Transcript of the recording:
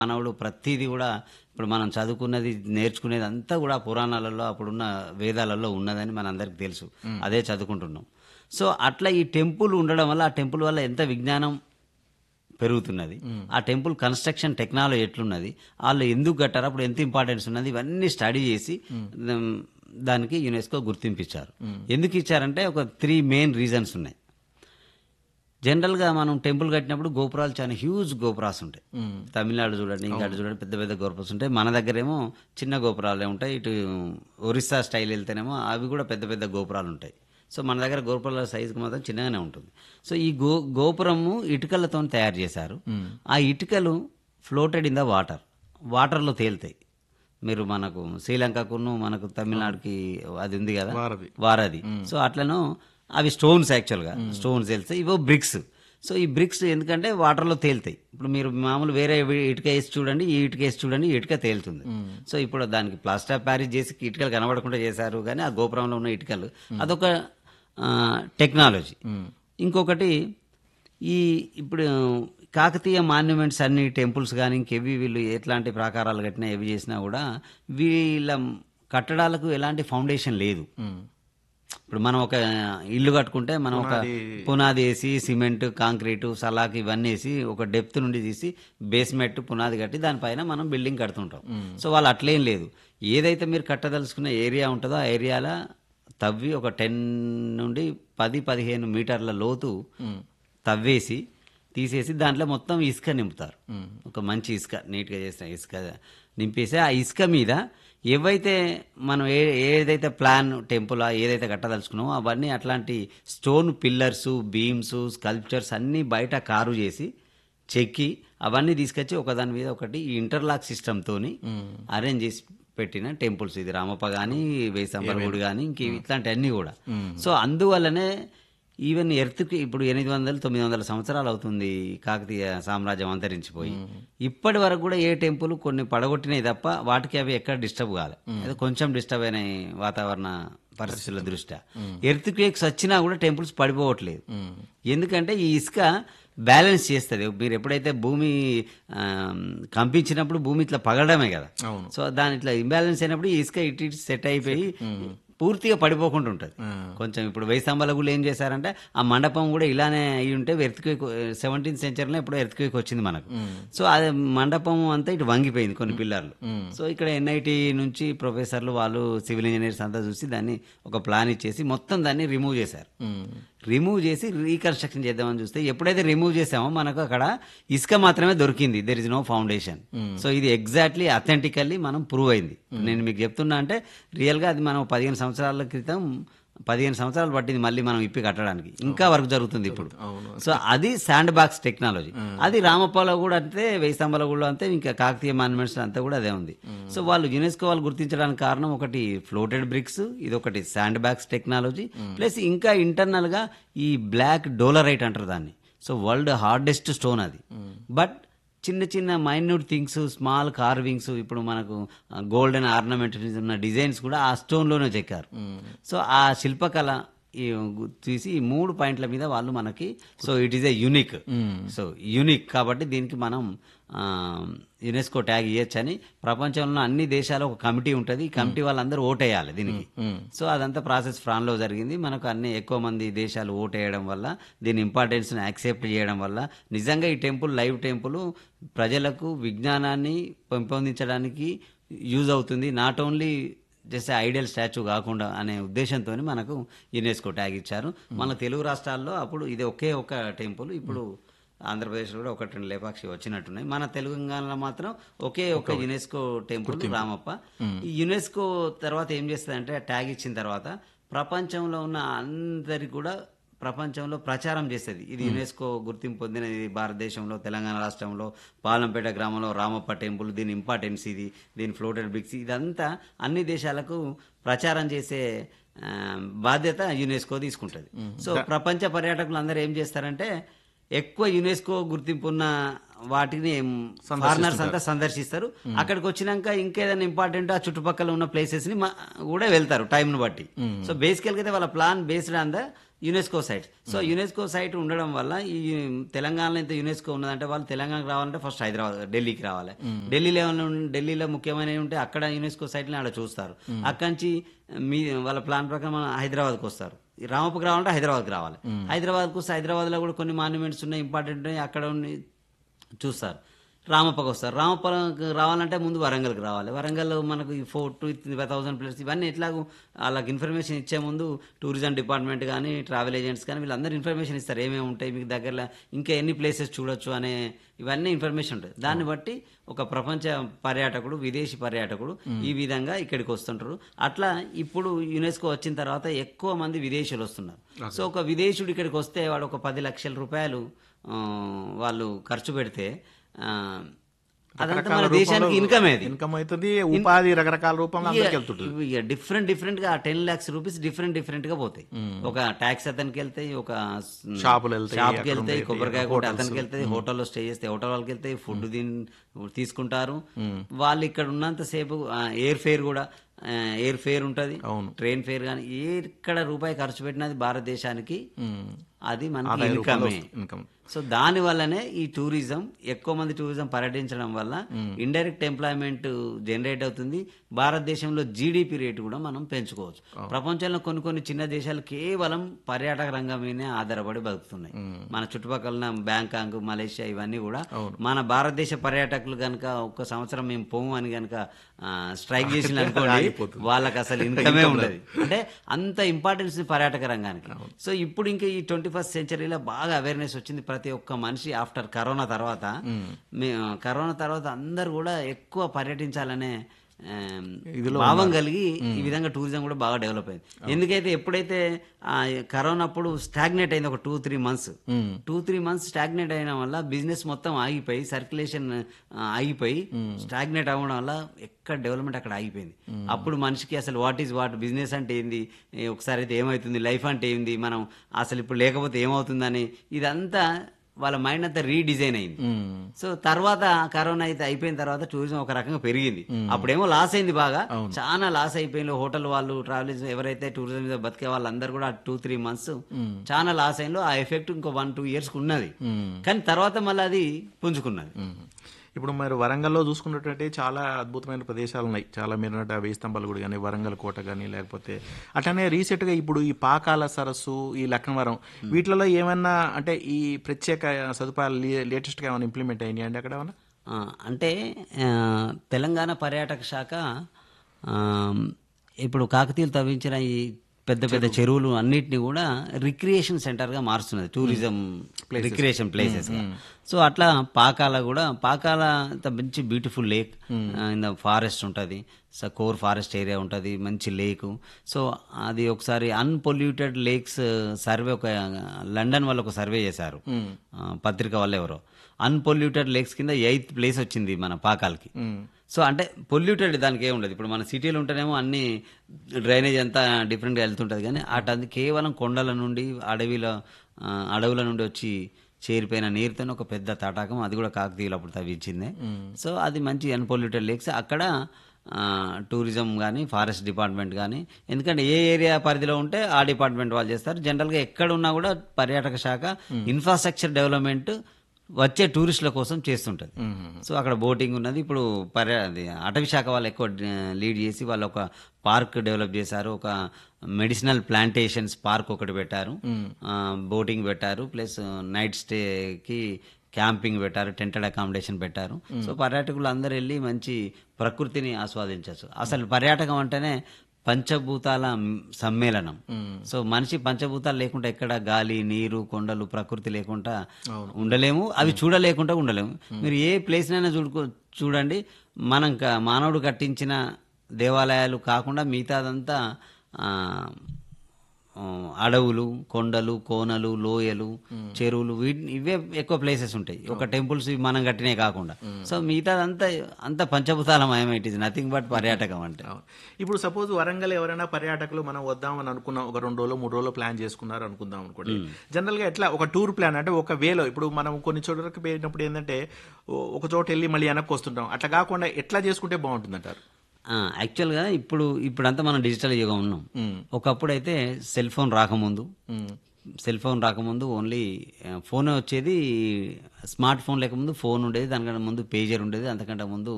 మానవుడు ప్రతిదీ కూడా ఇప్పుడు మనం చదువుకున్నది నేర్చుకునేది అంతా కూడా పురాణాలలో అప్పుడున్న వేదాలలో ఉన్నదని మనందరికి తెలుసు. అదే చదువుకుంటున్నాం. సో అట్లా ఈ టెంపుల్ ఉండడం వల్ల ఆ టెంపుల్ వల్ల ఎంత విజ్ఞానం పెరుగుతున్నది, ఆ టెంపుల్ కన్స్ట్రక్షన్ టెక్నాలజీ ఎట్లున్నది, వాళ్ళు ఎందుకు కట్టారు, అప్పుడు ఎంత ఇంపార్టెన్స్ ఉన్నది, ఇవన్నీ స్టడీ చేసి దానికి యునెస్కో గుర్తింపు ఇచ్చారు. ఎందుకు ఇచ్చారంటే ఒక 3 మెయిన్ రీజన్స్ ఉన్నాయి. జనరల్గా మనం టెంపుల్ కట్టినప్పుడు గోపురాలు చాలా హ్యూజ్ గోపురాలు ఉంటాయి. తమిళనాడు చూడండి, ఇంకా చూడండి, పెద్ద పెద్ద గోపురాలు ఉంటాయి. మన దగ్గరేమో చిన్న గోపురాలే ఉంటాయి. ఇటు ఒరిస్సా స్టైల్ వెళ్తేనేమో అవి కూడా పెద్ద పెద్ద గోపురాలు ఉంటాయి. సో మన దగ్గర గోపురాల సైజుకి మాత్రం చిన్నగానే ఉంటుంది. సో ఈ గోపురము ఇటుకలతో తయారు చేశారు. ఆ ఇటుకలు ఫ్లోటెడ్ ఇన్ ద వాటర్లో తేలుతాయి. మీరు మనకు శ్రీలంకకును మనకు తమిళనాడుకి అది ఉంది కదా వారధి. సో అట్లను అవి స్టోన్స్, యాక్చువల్గా స్టోన్స్ వెళ్తాయి. ఇవో బ్రిక్స్. సో ఈ బ్రిక్స్ ఎందుకంటే వాటర్లో తేలుతాయి. ఇప్పుడు మీరు మామూలు వేరే ఇటుక వేసి చూడండి, ఈ ఇటుక వేసి చూడండి, ఈ ఇటుక తేలుతుంది. సో ఇప్పుడు దానికి ప్లాస్టర్ ఆఫ్ ప్యారిస్ చేసి ఇటుకలు కనబడకుండా చేశారు, కానీ ఆ గోపురంలో ఉన్న ఇటుకలు అదొక టెక్నాలజీ. ఇంకొకటి ఇప్పుడు కాకతీయ మాన్యుమెంట్స్ అన్ని టెంపుల్స్ కానీ ఇంకెవి వీళ్ళు ఎట్లాంటి ప్రాకారాలు కట్టినా ఏవి చేసినా కూడా వీళ్ళ కట్టడాలకు ఎలాంటి ఫౌండేషన్ లేదు. ఇప్పుడు మనం ఒక ఇల్లు కట్టుకుంటే మనం ఒక పునాది వేసి సిమెంట్, కాంక్రీటు, సలాకి ఇవన్నీ వేసి ఒక డెప్త్ నుండి తీసి బేస్మెంట్ పునాది కట్టి దానిపైన మనం బిల్డింగ్ కడుతుంటాం. సో వాళ్ళు అట్లేం లేదు. ఏదైతే మీరు కట్టదలుచుకున్న ఏరియా ఉంటుందో ఆ ఏరియాలో తవ్వి ఒక 10 నుండి 10-15 మీటర్ల లోతు తవ్వేసి తీసేసి దాంట్లో మొత్తం ఇసుక నింపుతారు. ఒక మంచి ఇసుక, నీట్గా చేసిన ఇసుక నింపేసి ఆ ఇసుక మీద ఏవైతే మనం ఏదైతే ప్లాన్ టెంపుల్ ఏదైతే కట్టదలుచుకున్నామో అవన్నీ అట్లాంటి స్టోన్ పిల్లర్స్, బీమ్స్, స్కల్ప్చర్స్ అన్నీ బయట కారు చేసి చెక్కి అవన్నీ తీసుకొచ్చి ఒకదాని మీద ఒకటి ఈ ఇంటర్లాక్ సిస్టమ్తో అరేంజ్ చేసి పెట్టిన టెంపుల్స్. ఇది రామప్ప కానీ, వేసంబర గుడి కానీ, ఇంక ఇట్లాంటివన్నీ కూడా. సో అందువల్లనే ఈవెన్ ఎర్త్కి ఇప్పుడు 800-900 సంవత్సరాలు అవుతుంది కాకతీయ సామ్రాజ్యం అంతరించిపోయి. ఇప్పటి వరకు కూడా ఏ టెంపుల్ కొన్ని పడగొట్టినాయి తప్ప వాటికి అవి ఎక్కడ డిస్టర్బ్ కాలే. ఏదో కొంచెం డిస్టర్బ్ అయిన వాతావరణ పరిస్థితుల దృష్ట్యా ఎర్త్ క్వేక్స్ వచ్చినా కూడా టెంపుల్స్ పడిపోవట్లేదు. ఎందుకంటే ఈ ఇసుక బ్యాలెన్స్ చేస్తుంది. మీరు ఎప్పుడైతే భూమి కంపించినప్పుడు భూమి ఇట్లా పగలడమే కదా. సో దాని ఇట్లా ఇంబ్యాలెన్స్ అయినప్పుడు ఈ ఇసుక ఇటు సెట్ అయిపోయి పూర్తిగా పడిపోకుండా ఉంటుంది. కొంచెం ఇప్పుడు వేయిస్తంభాల గుళ్ళు ఏం చేశారంటే ఆ మండపం కూడా ఇలానే అయి ఉంటే ఎర్త్క్వేక్ 17th సెంచరీలో ఎప్పుడో ఎర్త్క్వేక్ వచ్చింది మనకు. సో అది మండపం అంతా ఇటు వంగిపోయింది కొన్ని పిల్లర్లు. సో ఇక్కడ ఎన్ఐటి నుంచి ప్రొఫెసర్లు వాళ్ళు సివిల్ ఇంజనీర్స్ అంతా చూసి దాన్ని ఒక ప్లాన్ ఇచ్చేసి మొత్తం దాన్ని రిమూవ్ చేశారు. రిమూవ్ చేసి రీకన్స్ట్రక్షన్ చేద్దామని చూస్తే ఎప్పుడైతే రిమూవ్ చేసామో మనకు అక్కడ ఇసుక మాత్రమే దొరికింది. There is no foundation. So ఇది ఎగ్జాక్ట్లీ అథెంటికల్లీ మనం ప్రూవ్ అయింది. నేను మీకు చెప్తున్నా అంటే రియల్గా అది మనం 15 సంవత్సరాల క్రితం 15 సంవత్సరాలు పట్టింది మళ్ళీ మనం ఇప్పి కట్టడానికి. ఇంకా వర్క్ జరుగుతుంది ఇప్పుడు. సో అది శాండ్ బాక్స్ టెక్నాలజీ. అది రామప్పలో కూడా అంతే, వేయిస్తంభాల కూడా అంతే, ఇంకా కాకతీయ మాన్యుమెంట్స్ అంతా కూడా అదే ఉంది. సో వాళ్ళు యునెస్కో వాళ్ళు గుర్తించడానికి కారణం ఒకటి ఫ్లోటెడ్ బ్రిక్స్, ఇది ఒకటి శాండ్ బాక్స్ టెక్నాలజీ, ప్లస్ ఇంకా ఇంటర్నల్ గా ఈ బ్లాక్ డోలరైట్ అంటారు దాన్ని. సో వరల్డ్ హార్డెస్ట్ స్టోన్ అది. బట్ చిన్న చిన్న మైన్యూట్ థింగ్స్, స్మాల్ కార్వింగ్స్, ఇప్పుడు మనకు గోల్డెన్ ఆర్నమెంట్ ఉన్న డిజైన్స్ కూడా ఆ స్టోన్లోనే చెక్కారు. సో ఆ శిల్పకళ తీసి ఈ 3 పాయింట్ల మీద వాళ్ళు మనకి, so it is a unique. So unique కాబట్టి దీనికి మనం యునెస్కో ట్యాగ్ ఇవ్వచ్చని ప్రపంచంలో అన్ని దేశాలు ఒక కమిటీ ఉంటుంది. ఈ కమిటీ వాళ్ళందరూ ఓటేయాలి దీనికి. సో అదంతా ప్రాసెస్ ఫ్రాన్లో జరిగింది. మనకు అన్ని ఎక్కువ మంది దేశాలు ఓటేయడం వల్ల, దీని ఇంపార్టెన్స్ని యాక్సెప్ట్ చేయడం వల్ల నిజంగా ఈ టెంపుల్ లైవ్ టెంపుల్ ప్రజలకు విజ్ఞానాన్ని పెంపొందించడానికి యూజ్ అవుతుంది. Not only just ideal statue కాకుండా అనే ఉద్దేశంతో మనకు యునెస్కో ట్యాగ్ ఇచ్చారు. మన తెలుగు రాష్ట్రాల్లో అప్పుడు ఇది ఒకే ఒక టెంపుల్. ఇప్పుడు ఆంధ్రప్రదేశ్లో కూడా 1-2 లేపాక్షి వచ్చినట్టున్నాయి. మన తెలంగాణలో మాత్రం ఒకే ఒక యునెస్కో టెంపుల్ రామప్ప. ఈ యునెస్కో తర్వాత ఏం చేస్తుందంటే ట్యాగ్ ఇచ్చిన తర్వాత ప్రపంచంలో ఉన్న అందరికి కూడా ప్రపంచంలో ప్రచారం చేస్తుంది. ఇది యునెస్కో గుర్తింపు పొందినది భారతదేశంలో, తెలంగాణ రాష్ట్రంలో పాలంపేట గ్రామంలో రామప్ప టెంపుల్, దీని ఇంపార్టెన్స్ ఇది, దీని ఫ్లోటెడ్ బ్రిక్స్, ఇదంతా అన్ని దేశాలకు ప్రచారం చేసే బాధ్యత యునెస్కో తీసుకుంటుంది. సో ప్రపంచ పర్యాటకులు అందరూ ఏం చేస్తారంటే ఎక్కువ యునెస్కో గుర్తింపు ఉన్న వాటిని ఫారినర్స్ అంతా సందర్శిస్తారు. అక్కడికి వచ్చినాక ఇంకేదైనా ఇంపార్టెంట్ ఆ చుట్టుపక్కల ఉన్న ప్లేసెస్ ని కూడా వెళ్తారు టైంను బట్టి. సో బేసికల్ గా వాళ్ళ plan based on the UNESCO site. So UNESCO site ఉండడం వల్ల ఈ తెలంగాణలో ఇంత యునెస్కో ఉన్నదంటే వాళ్ళు తెలంగాణకు రావాలంటే ఫస్ట్ హైదరాబాద్ ఢిల్లీకి రావాలి. ఢిల్లీలో ముఖ్యమైనవి ఉంటే అక్కడ యునెస్కో సైట్ని ఆడ చూస్తారు. అక్కడి నుంచి మీ వాళ్ళ ప్లాన్ ప్రకారం హైదరాబాద్కి వస్తారు. రామప్పకి రావాలంటే హైదరాబాద్కి రావాలి. హైదరాబాద్కు వస్తే హైదరాబాద్లో కూడా కొన్ని మాన్యుమెంట్స్ ఉన్నాయి, ఇంపార్టెంట్ ఉన్నాయి, అక్కడ చూస్తారు. రామప్పకి వస్తారు. రామప్పకి రావాలంటే ముందు వరంగల్కి రావాలి. వరంగల్లో మనకు ఈ 4,000 ప్లేస్ ఇవన్నీ ఎట్లాగూ వాళ్ళకి ఇన్ఫర్మేషన్ ఇచ్చే ముందు టూరిజం డిపార్ట్మెంట్ కానీ ట్రావెల్ ఏజెంట్స్ కానీ వీళ్ళందరూ ఇన్ఫర్మేషన్ ఇస్తారు, ఏమేమి ఉంటాయి మీకు దగ్గరలో, ఇంకా ఎన్ని ప్లేసెస్ చూడొచ్చు అనే ఇవన్నీ ఇన్ఫర్మేషన్ ఉంటుంది. దాన్ని బట్టి ఒక ప్రపంచ పర్యాటకుడు, విదేశీ పర్యాటకుడు ఈ విధంగా ఇక్కడికి వస్తుంటారు. అట్లా ఇప్పుడు యునెస్కో వచ్చిన తర్వాత ఎక్కువ మంది విదేశీయులు వస్తున్నారు. సో ఒక విదేశీయుడు ఇక్కడికి వస్తే వాడు ఒక 10 లక్షల రూపాయలు వాళ్ళు ఖర్చు పెడితే అదంతా మన దేశానికి ఇన్కమ్ అవుతుంది, ఉపాధి రకరకాల రూపంలో డిఫరెంట్ గా 10 lakhs రూపీస్ డిఫరెంట్ గా పోతాయి. ఒక ట్యాక్స్ అతనికి వెళ్తాయి, ఒక షాప్కి వెళ్తాయి, కొబ్బరికాయ కూడా అతనికి వెళ్తాయి, హోటల్లో స్టే చేస్తే హోటల్ వాళ్ళకి వెళ్తాయి, ఫుడ్ తీసుకుంటారు వాళ్ళు. ఇక్కడ ఉన్నంత సేపు ఎయిర్ ఫేర్ కూడా ఎయిర్ ఫేర్ ఉంటుంది, ట్రైన్ ఫేర్ కానీ ఎక్కడ రూపాయి ఖర్చు పెట్టినది భారతదేశానికి అది మనకి ఇన్కమ్. సో దాని వల్లనే ఈ టూరిజం ఎక్కువ మంది టూరిజం పర్యటించడం వల్ల ఇండైరెక్ట్ ఎంప్లాయ్మెంట్ జనరేట్ అవుతుంది. భారతదేశంలో జీడిపి రేటు కూడా మనం పెంచుకోవచ్చు. ప్రపంచంలో కొన్ని చిన్న దేశాలు కేవలం పర్యాటక రంగం మీదనే ఆధారపడి బతుకుతున్నాయి. మన చుట్టుపక్కల బ్యాంకాక్, మలేషియా ఇవన్నీ కూడా మన భారతదేశ పర్యాటకులు కనుక ఒక సంవత్సరం మేము పోము అని కనుక స్ట్రైక్ చేసిన అనుకోండి వాళ్ళకి అసలు ఇన్కమే ఉండదు. అంటే అంత ఇంపార్టెన్స్ పర్యాటక రంగానికి. సో ఇప్పుడు ఇంకా ఈ 21st సెంచరీలో బాగా అవేర్నెస్ వచ్చింది. ప్రతి ఒక్క మనిషి ఆఫ్టర్ కరోనా తర్వాత అందరు కూడా ఎక్కువ పర్యటించాలనే భావం కలిగి ఈ విధంగా టూరిజం కూడా బాగా డెవలప్ అయింది. ఎందుకైతే ఎప్పుడైతే కరోనా అప్పుడు స్టాగ్నేట్ అయింది ఒక 2-3 మంత్స్ స్టాగ్నేట్ అయిన వల్ల బిజినెస్ మొత్తం ఆగిపోయి, సర్క్యులేషన్ ఆగిపోయి, స్టాగ్నేట్ అవ్వడం వల్ల ఎక్కడ డెవలప్మెంట్ అక్కడ ఆగిపోయింది. అప్పుడు మనిషికి అసలు వాట్ బిజినెస్ అంటే ఏంది, ఒకసారి అయితే ఏమవుతుంది, లైఫ్ అంటే ఏంది, మనం అసలు ఇప్పుడు లేకపోతే ఏమవుతుందని ఇదంతా వాళ్ళ మైండ్ అంతా రీడిజైన్ అయింది. సో తర్వాత కరోనా అయితే అయిపోయిన తర్వాత టూరిజం ఒక రకంగా పెరిగింది. అప్పుడేమో లాస్ అయింది, బాగా చాలా లాస్ అయిపోయింది. హోటల్ వాళ్ళు, ట్రావెలింగ్ ఎవరైతే టూరిజం మీద బతికే వాళ్ళందరూ కూడా 2-3 మంత్స్ చాలా లాస్ అయిందో ఆ ఎఫెక్ట్ ఇంకో 1-2 years ఉన్నది. కానీ తర్వాత మళ్ళీ అది పుంజుకున్నది. ఇప్పుడు మరి వరంగల్లో చూసుకున్నట్టు చాలా అద్భుతమైన ప్రదేశాలు ఉన్నాయి. చాలా మీరన్నట్టు 1000 స్తంభాలు గుడి కానీ, వరంగల్ కోట కానీ, లేకపోతే అట్లనే రీసెంట్గా ఇప్పుడు ఈ పాకాల సరస్సు, ఈ లక్నవరం వీటిలో ఏమన్నా అంటే ఈ ప్రత్యేక సదుపాయాలు లేటెస్ట్గా ఏమైనా ఇంప్లిమెంట్ అయినాయి అండి అక్కడ ఏమన్నా? అంటే తెలంగాణ పర్యాటక శాఖ ఇప్పుడు కాకతీయులు తవ్వించిన ఈ పెద్ద చెరువులు అన్నిటిని కూడా recreation సెంటర్గా మారుస్తున్నది, tourism recreation places. So అట్లా పాకాల మంచి beautiful lake in the forest ఉంటుంది, కోర్ ఫారెస్ట్ ఏరియా ఉంటుంది, మంచి లేకు. సో అది ఒకసారి అన్పొల్యూటెడ్ లేక్స్ సర్వే ఒక లండన్ వాళ్ళు ఒక సర్వే చేశారు, పత్రిక వాళ్ళు ఎవరో. అన్పొల్యూటెడ్ లేక్స్ కింద 8th place వచ్చింది మన పాకాలకి. సో అంటే పొల్యూటెడ్ దానికి ఏముండదు. ఇప్పుడు మన సిటీలో ఉంటేనేమో అన్ని డ్రైనేజ్ అంతా డిఫరెంట్గా వెళ్తుంటుంది, కానీ అటు కేవలం కొండల నుండి అడవుల నుండి వచ్చి చేరిపోయిన నీరుతో ఒక పెద్ద తటాకం, అది కూడా కాకతీయులు అప్పుడు తవ్వించిందే. సో అది మంచి అన్పొల్యూటెడ్ లేక్స్. అక్కడ టూరిజం కానీ, ఫారెస్ట్ డిపార్ట్మెంట్ కానీ, ఎందుకంటే ఏ ఏరియా పరిధిలో ఉంటే ఆ డిపార్ట్మెంట్ వాళ్ళు చేస్తారు. జనరల్గా ఎక్కడ ఉన్నా కూడా పర్యాటక శాఖ ఇన్ఫ్రాస్ట్రక్చర్ డెవలప్మెంట్ వచ్చే టూరిస్టుల కోసం చేస్తుంటది. సో అక్కడ బోటింగ్ ఉన్నది. ఇప్పుడు అటవీ శాఖ వాళ్ళు ఎక్కువ లీడ్ చేసి వాళ్ళు ఒక పార్క్ డెవలప్ చేశారు, ఒక మెడిసినల్ ప్లాంటేషన్స్ పార్క్ ఒకటి పెట్టారు, బోటింగ్ పెట్టారు, ప్లస్ నైట్ స్టేకి క్యాంపింగ్ పెట్టారు, టెంటెడ్ అకామిడేషన్ పెట్టారు. సో పర్యాటకులు అందరూ వెళ్ళి మంచి ప్రకృతిని ఆస్వాదించవచ్చు. అసలు పర్యాటకం అంటేనే పంచభూతాల సమ్మేళనం. సో మనిషి పంచభూతాలు లేకుండా ఎక్కడ గాలి, నీరు, కొండలు, ప్రకృతి లేకుండా ఉండలేము, అవి చూడలేకుండా ఉండలేము. మీరు ఏ ప్లేస్నైనా చూడండి, మానవుడు కట్టించిన దేవాలయాలు కాకుండా మిగతాదంతా అడవులు, కొండలు, కోనలు, లోయలు, చెరువులు, ఇవే ఎక్కువ ప్లేసెస్ ఉంటాయి. ఒక టెంపుల్స్ మనం కట్టినే కాకుండా. సో మిగతాదంతా అంత పంచభూతాలమయం. ఇట్ ఈస్ నథింగ్ బట్ పర్యాటకం అంటే. ఇప్పుడు సపోజ్ వరంగల్ ఎవరైనా పర్యాటకులు మనం వద్దామని అనుకున్నాం, ఒక 2 రోజులు 3 రోజులు ప్లాన్ చేసుకున్నారు అనుకుందాం అనుకోండి. జనరల్ గా ఎట్లా ఒక టూర్ ప్లాన్ అంటే ఒక వేలో, ఇప్పుడు మనం కొన్ని చోట్లకి పోయినప్పుడు ఏంటంటే ఒక చోట వెళ్ళి మళ్ళీ వెనక్కి వస్తుంటాం, అట్లా కాకుండా ఎట్లా చేసుకుంటే బాగుంటుంది అంటారు? యాక్చువల్గా ఇప్పుడంతా మనం డిజిటల్ యుగం ఉన్నాం. ఒకప్పుడు అయితే సెల్ ఫోన్ రాకముందు సెల్ ఫోన్ రాకముందు ఓన్లీ ఫోనే వచ్చేది. స్మార్ట్ ఫోన్ లేకముందు ఫోన్ ఉండేది, దానికంటే ముందు పేజర్ ఉండేది, అంతకంటే ముందు